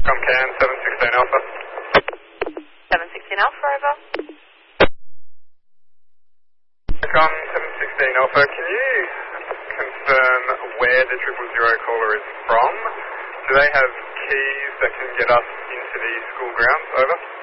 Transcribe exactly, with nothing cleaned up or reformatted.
Comcan seven sixteen Alpha. seven sixteen Alpha, over. Com seven sixteen Alpha, can you confirm where the triple zero caller is from? Do they have keys that can get us into the school grounds? Over.